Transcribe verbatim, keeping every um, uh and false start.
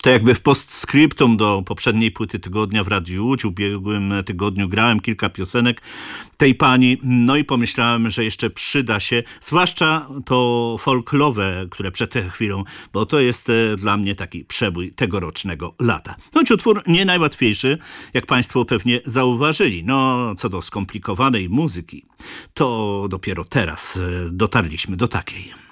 To jakby w postscriptum do poprzedniej płyty Tygodnia w Radiu Łódź. W ubiegłym tygodniu grałem kilka piosenek tej pani, no i pomyślałem, że jeszcze przyda się, zwłaszcza to folklowe, które przed chwilą, bo to jest dla mnie taki przebój tegorocznego lata. Choć utwór nie najłatwiejszy, jak państwo pewnie zauważyli. No, co do skomplikowanej muzyki, to dopiero teraz dotarliśmy do takiej.